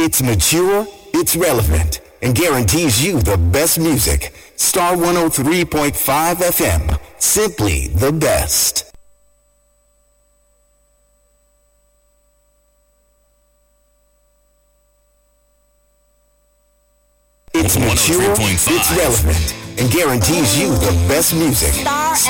It's mature, it's relevant, and guarantees you the best music. Star 103.5 FM, simply the best. It's mature, it's relevant, and guarantees you the best music.